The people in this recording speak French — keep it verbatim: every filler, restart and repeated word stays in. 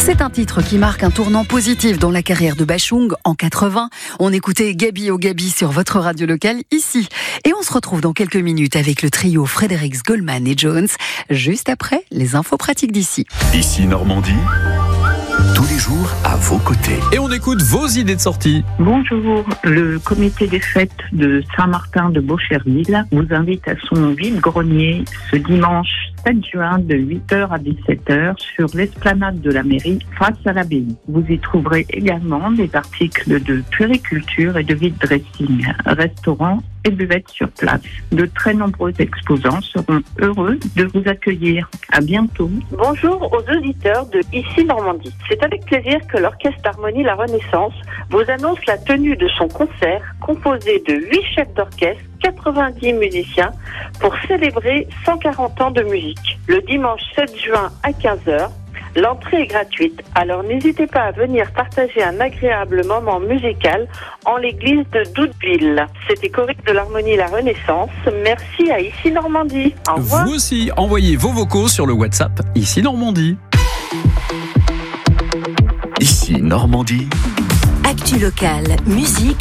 C'est un titre qui marque un tournant positif dans la carrière de Bachung en quatre-vingts. On écoutait Gabi au Gabi sur votre radio locale ici. Et on se retrouve dans quelques minutes avec le trio Fredericks, Goldman et Jones, juste après les infos pratiques d'ici. Ici Normandie, tous les jours à vos côtés. Et on écoute vos idées de sortie. Bonjour, le comité des fêtes de Saint-Martin de Beaucherville vous invite à son vide-grenier ce dimanche sept juin de huit heures à dix-sept heures sur l'esplanade de la mairie face à l'abbaye. Vous y trouverez également des articles de puériculture et de vide dressing, restaurant et buvettes sur place. De très nombreux exposants seront heureux de vous accueillir. À bientôt. Bonjour aux auditeurs de Ici Normandie. C'est avec plaisir que l'Orchestre d'Harmonie La Renaissance vous annonce la tenue de son concert composé de huit chefs d'orchestre, quatre-vingt-dix musiciens pour célébrer cent quarante ans de musique. Le dimanche sept juin à quinze heures, l'entrée est gratuite, alors n'hésitez pas à venir partager un agréable moment musical en l'église de Doudeville. C'était Corinne de l'Harmonie La Renaissance. Merci à Ici Normandie. Au revoir. Vous aussi, envoyez vos vocaux sur le WhatsApp Ici Normandie. Ici Normandie. Actu locale, musique,